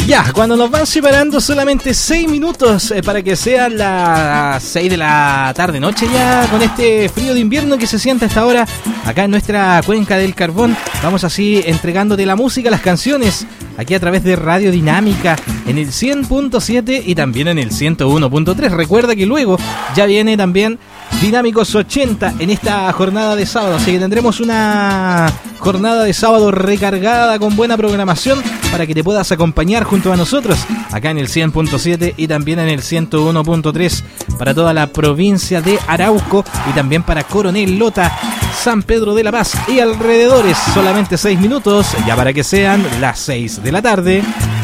Ya, cuando nos van separando solamente 6 minutos para que sean las 6 de la tarde noche ya, con este frío de invierno que se siente hasta ahora acá en nuestra cuenca del Carbón, vamos así entregándote la música, las canciones, aquí a través de Radio Dinámica en el 100.7 y también en el 101.3. Recuerda que luego ya viene también Dinámicos 80 en esta jornada de sábado, así que tendremos una jornada de sábado recargada con buena programación para que te puedas acompañar junto a nosotros acá en el 100.7 y también en el 101.3 para toda la provincia de Arauco y también para Coronel Lota, San Pedro de la Paz y alrededores. Solamente 6 minutos ya para que sean las 6 de la tarde.